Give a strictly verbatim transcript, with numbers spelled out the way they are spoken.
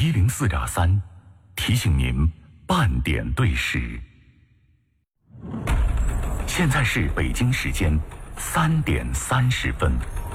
一零四点三，提醒您半点对时。现在是北京时间三点三十分。